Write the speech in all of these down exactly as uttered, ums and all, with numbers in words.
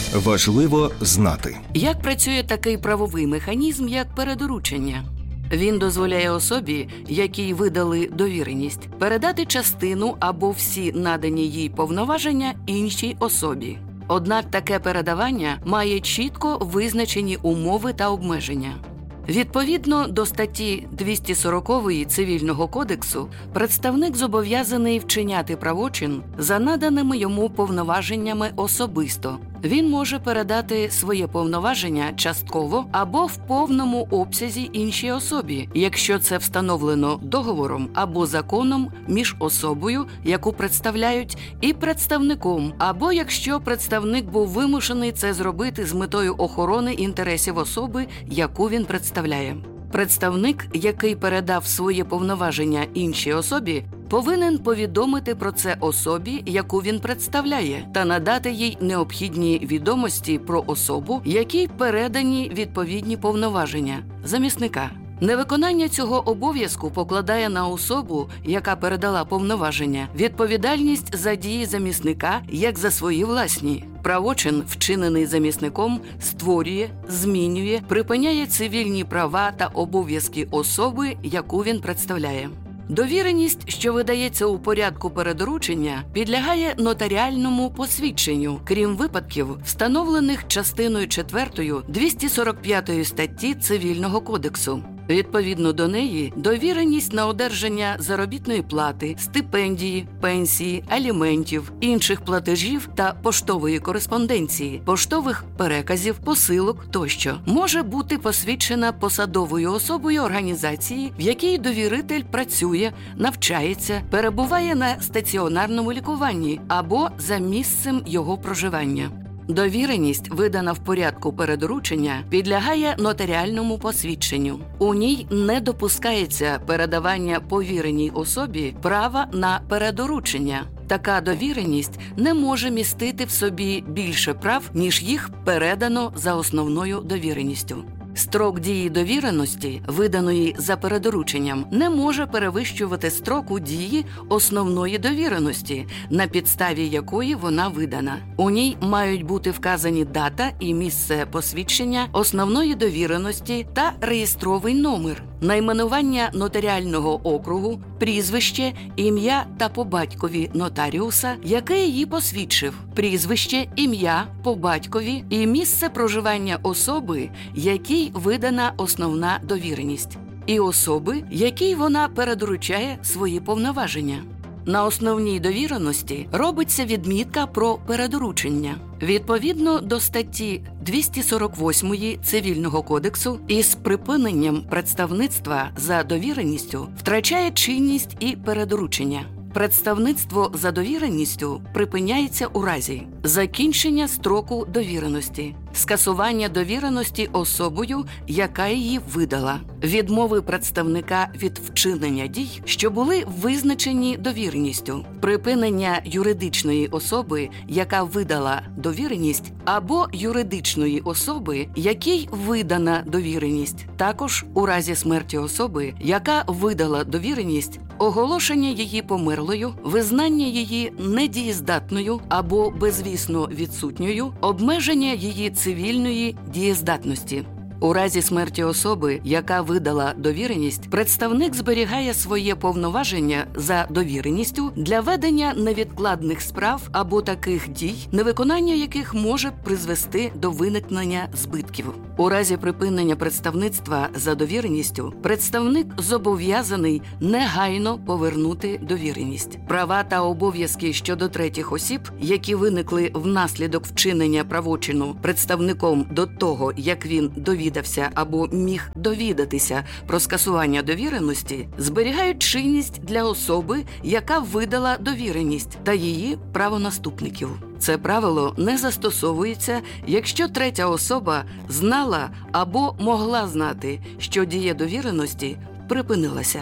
Важливо знати. Як працює такий правовий механізм, як передоручення? Він дозволяє особі, якій видали довіреність, передати частину або всі надані їй повноваження іншій особі. Однак таке передавання має чітко визначені умови та обмеження. Відповідно до статті двісті сорокової Цивільного кодексу, представник зобов'язаний вчиняти правочин за наданими йому повноваженнями особисто. Він може передати своє повноваження частково або в повному обсязі іншій особі, якщо це встановлено договором або законом між особою, яку представляють, і представником, або якщо представник був вимушений це зробити з метою охорони інтересів особи, яку він представляє. Представник, який передав своє повноваження іншій особі, повинен повідомити про це особі, яку він представляє, та надати їй необхідні відомості про особу, якій передані відповідні повноваження – замісника. Невиконання цього обов'язку покладає на особу, яка передала повноваження, відповідальність за дії замісника, як за свої власні. Правочин, вчинений замісником, створює, змінює, припиняє цивільні права та обов'язки особи, яку він представляє. Довіреність, що видається у порядку передоручення, підлягає нотаріальному посвідченню, крім випадків, встановлених частиною четвертою двісті сорок п'ятої статті Цивільного кодексу. Відповідно до неї, довіреність на одержання заробітної плати, стипендії, пенсії, аліментів, інших платежів та поштової кореспонденції, поштових переказів, посилок тощо може бути посвідчена посадовою особою організації, в якій довіритель працює, навчається, перебуває на стаціонарному лікуванні або за місцем його проживання. Довіреність, видана в порядку передоручення, підлягає нотаріальному посвідченню. У ній не допускається передавання повіреній особі права на передоручення. Така довіреність не може містити в собі більше прав, ніж їх передано за основною довіреністю. Строк дії довіреності, виданої за передорученням, не може перевищувати строку дії основної довіреності, на підставі якої вона видана. У ній мають бути вказані дата і місце посвідчення основної довіреності та реєстровий номер, найменування нотаріального округу, прізвище, ім'я та по батькові нотаріуса, який її посвідчив, прізвище, ім'я, по батькові і місце проживання особи, якій видана основна довіреність, і особи, якій вона передоручає свої повноваження. На основній довіреності робиться відмітка про передоручення. Відповідно до статті двісті сорок восьмої Цивільного кодексу, із припиненням представництва за довіреністю втрачає чинність і передоручення. Представництво за довіреністю припиняється у разі закінчення строку довіреності, скасування довіреності особою, яка її видала, відмови представника від вчинення дій, що були визначені довіреністю, припинення юридичної особи, яка видала довіреність, або юридичної особи, якій видана довіреність, також у разі смерті особи, яка видала довіреність, оголошення її померлою, визнання її недієздатною або безвісно відсутньою, обмеження її цивільної дієздатності. У разі смерті особи, яка видала довіреність, представник зберігає своє повноваження за довіреністю для ведення невідкладних справ або таких дій, невиконання яких може призвести до виникнення збитків. У разі припинення представництва за довіреністю, представник зобов'язаний негайно повернути довіреність. Права та обов'язки щодо третіх осіб, які виникли внаслідок вчинення правочину представником до того, як він довідався або міг довідатися про скасування довіреності, зберігають чинність для особи, яка видала довіреність, та її правонаступників. Це правило не застосовується, якщо третя особа знала або могла знати, що дія довіреності припинилася.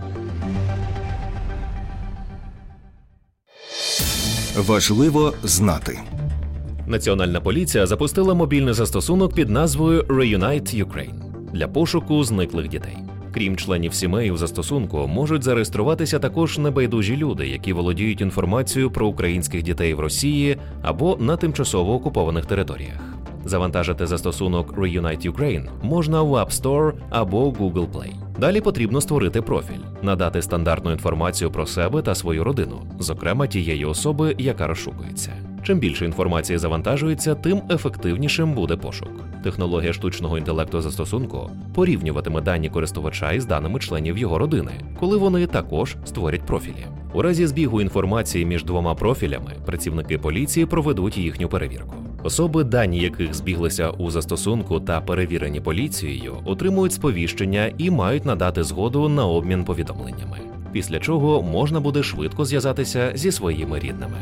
Важливо знати. Національна поліція запустила мобільний застосунок під назвою Reunite Ukraine для пошуку зниклих дітей. Крім членів сімей у застосунку, можуть зареєструватися також небайдужі люди, які володіють інформацією про українських дітей в Росії або на тимчасово окупованих територіях. Завантажити застосунок Reunite Ukraine можна в App Store або Google Play. Далі потрібно створити профіль, надати стандартну інформацію про себе та свою родину, зокрема тієї особи, яка розшукується. Чим більше інформації завантажується, тим ефективнішим буде пошук. Технологія штучного інтелекту застосунку порівнюватиме дані користувача із даними членів його родини, коли вони також створять профілі. У разі збігу інформації між двома профілями працівники поліції проведуть їхню перевірку. Особи, дані яких збіглися у застосунку та перевірені поліцією, отримують сповіщення і мають надати згоду на обмін повідомленнями. Після чого можна буде швидко зв'язатися зі своїми рідними.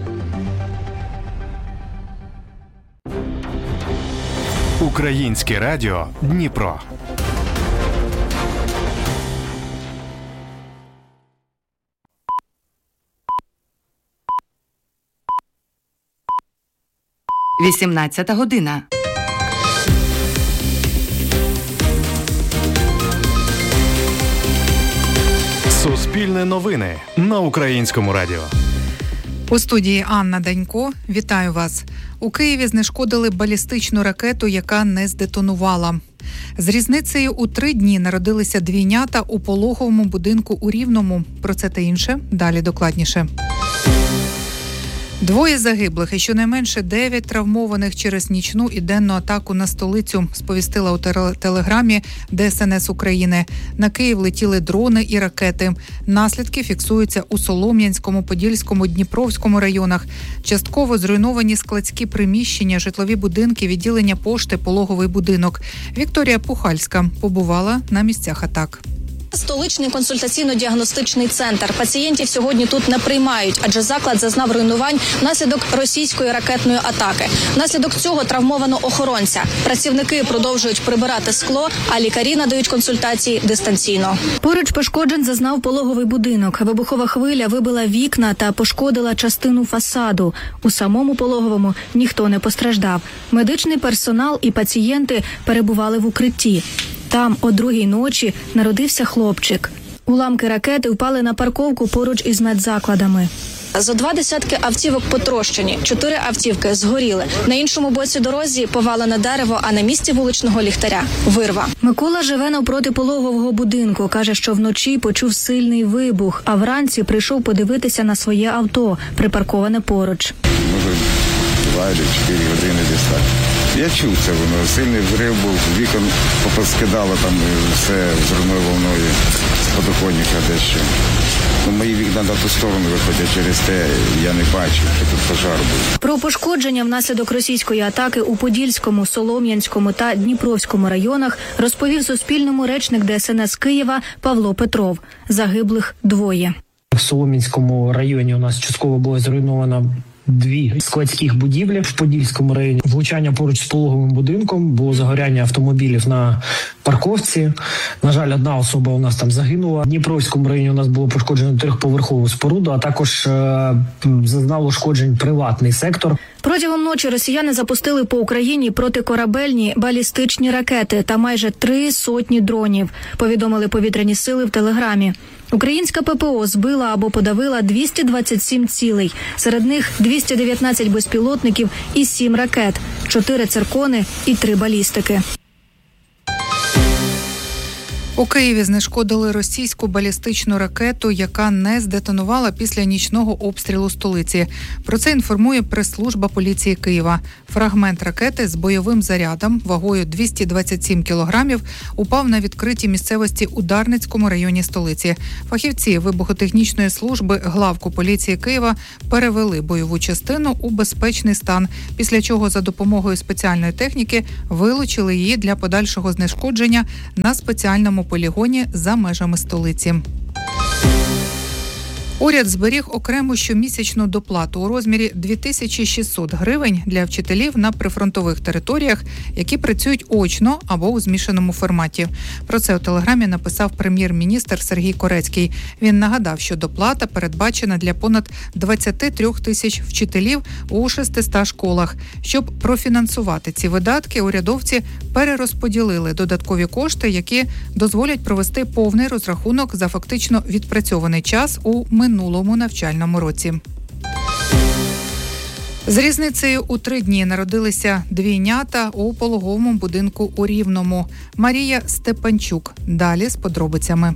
Українське радіо Дніпро. вісімнадцята година. Суспільне новини на Українському радіо. У студії Анна Данько. Вітаю вас. У Києві знешкодили балістичну ракету, яка не здетонувала. З різницею у три дні народилися двійнята у пологовому будинку у Рівному. Про це та інше далі докладніше. Двоє загиблих і щонайменше дев'ять травмованих через нічну і денну атаку на столицю, сповістила у телеграмі Де Ес Ен Ес України. На Київ летіли дрони і ракети. Наслідки фіксуються у Солом'янському, Подільському, Дніпровському районах. Частково зруйновані складські приміщення, житлові будинки, відділення пошти, пологовий будинок. Вікторія Пухальська побувала на місцях атак. Столичний консультаційно-діагностичний центр. Пацієнтів сьогодні тут не приймають, адже заклад зазнав руйнувань внаслідок російської ракетної атаки. Внаслідок цього травмовано охоронця. Працівники продовжують прибирати скло, а лікарі надають консультації дистанційно. Поруч пошкоджень зазнав пологовий будинок. Вибухова хвиля вибила вікна та пошкодила частину фасаду. У самому пологовому ніхто не постраждав. Медичний персонал і пацієнти перебували в укритті. Там о другій ночі народився хлопчик. Уламки ракети впали на парковку поруч із медзакладами. Зо два десятки автівок потрощені, чотири автівки згоріли. На іншому боці дорозі повалене дерево, а на місці вуличного ліхтаря – вирва. Микола живе навпроти пологового будинку. Каже, що вночі почув сильний вибух, а вранці прийшов подивитися на своє авто, припарковане поруч. Може, два або чотири години десь так. Я чув це, воно сильний взрив був, вікон попоскидало там все взривною волною з подоконника дещо. Ну, мої вікна на ту сторону виходять, через те я не бачив, що тут пожар був. Про пошкодження внаслідок російської атаки у Подільському, Солом'янському та Дніпровському районах розповів Суспільному речник Де Ес Ен Ес Києва Павло Петров. Загиблих двоє. В Солом'янському районі у нас частково було зруйновано дві складських будівлі. В Подільському районі влучання поруч з пологовим будинком, було загоряння автомобілів на парковці. На жаль, одна особа у нас там загинула. В Дніпровському районі у нас було пошкоджено трьохповерхову споруду, а також е- зазнав ушкоджень приватний сектор. Протягом ночі росіяни запустили по Україні протикорабельні балістичні ракети та майже три сотні дронів, повідомили повітряні сили в Телеграмі. Українська Пе Пе О збила або подавила двісті двадцять сім цілей. Серед них двісті дев'ятнадцять безпілотників і сім ракет, чотири циркони і три балістики. У Києві знешкодили російську балістичну ракету, яка не здетонувала після нічного обстрілу столиці. Про це інформує прес-служба поліції Києва. Фрагмент ракети з бойовим зарядом вагою двісті двадцять сім кілограмів упав на відкритій місцевості у Дарницькому районі столиці. Фахівці вибухотехнічної служби главку поліції Києва перевели бойову частину у безпечний стан, після чого за допомогою спеціальної техніки вилучили її для подальшого знешкодження на спеціальному полігоні за межами столиці. Уряд зберіг окрему щомісячну доплату у розмірі дві тисячі шістсот гривень для вчителів на прифронтових територіях, які працюють очно або у змішаному форматі. Про це у Телеграмі написав прем'єр-міністр Сергій Корецький. Він нагадав, що доплата передбачена для понад двадцять три тисяч вчителів у шестистах школах. Щоб профінансувати ці видатки, урядовці перерозподілили додаткові кошти, які дозволять провести повний розрахунок за фактично відпрацьований час у минулому навчальному році. З різницею у три дні народилися двійнята у пологовому будинку у Рівному. Марія Степанчук. Далі з подробицями.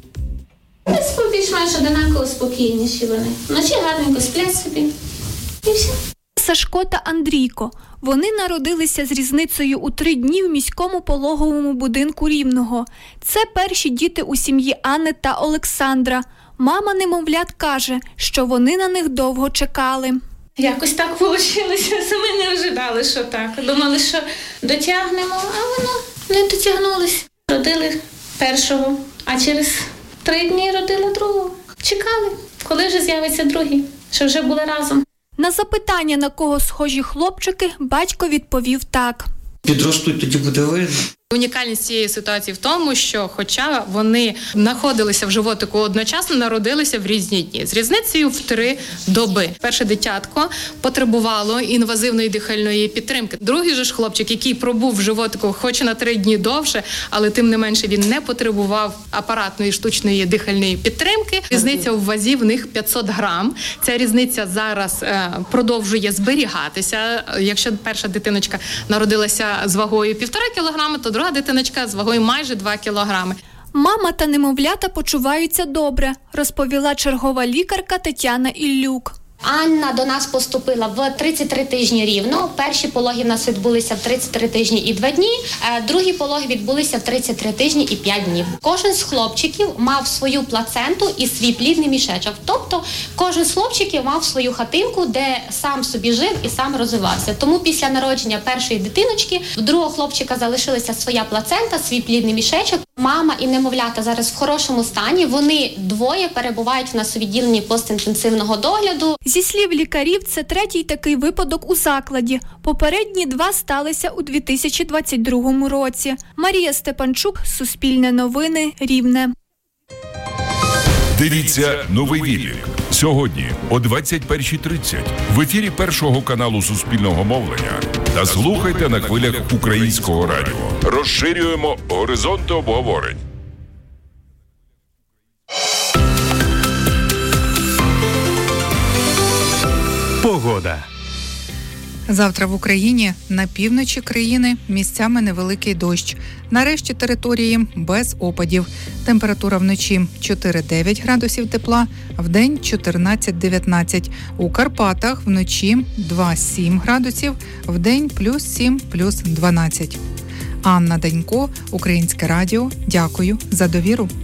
Більш-менш одинаково спокійніші вони. Вночі гарненько сплять собі. І все. Сашко та Андрійко. Вони народилися з різницею у три дні в міському пологовому будинку Рівного. Це перші діти у сім'ї Анни та Олександра. Мама немовлят каже, що вони на них довго чекали. Якось так вийшло, самі не ожидали, що так. Думали, що дотягнемо, а воно не дотягнулося. Родили першого, а через три дні родили другого. Чекали, коли ж з'явиться другий, що вже були разом. На запитання, на кого схожі хлопчики, батько відповів так. Підростуть, тоді буде видно. Унікальність цієї ситуації в тому, що хоча вони знаходилися в животику одночасно, народилися в різні дні. З різницею в три доби. Перше дитятко потребувало інвазивної дихальної підтримки. Другий же ж хлопчик, який пробув в животику хоч на три дні довше, але тим не менше він не потребував апаратної штучної дихальної підтримки. Різниця в вазі в них п'ятсот грам. Ця різниця зараз е, продовжує зберігатися. Якщо перша дитиночка народилася з вагою півтора кілограми, то друга дитиночка з вагою майже два кілограми. Мама та немовлята почуваються добре, розповіла чергова лікарка Тетяна Іллюк. Анна до нас поступила в тридцять три тижні рівно. Перші пологи в нас відбулися в тридцять три тижні і два дні, другі пологи відбулися в тридцять три тижні і п'ять днів. Кожен з хлопчиків мав свою плаценту і свій плідний мішечок. Тобто кожен з хлопчиків мав свою хатинку, де сам собі жив і сам розвивався. Тому після народження першої дитиночки в другого хлопчика залишилася своя плацента, свій плідний мішечок. Мама і немовлята зараз в хорошому стані. Вони двоє перебувають в нас у відділенні постінтенсивного догляду. Зі слів лікарів, це третій такий випадок у закладі. Попередні два сталися у дві тисячі двадцять другому році. Марія Степанчук, Суспільне новини, Рівне. Дивіться «Новий вілік» сьогодні о двадцять першій тридцять в ефірі Першого каналу Суспільного мовлення та слухайте на хвилях Українського радіо. Розширюємо горизонти обговорень. Погода. Завтра в Україні на півночі країни місцями невеликий дощ. На решті території без опадів. Температура вночі чотири-дев'ять градусів тепла, вдень чотирнадцять-дев'ятнадцять. У Карпатах вночі два-сім градусів, вдень плюс сім, плюс дванадцять. Анна Данько, Українське радіо. Дякую за довіру.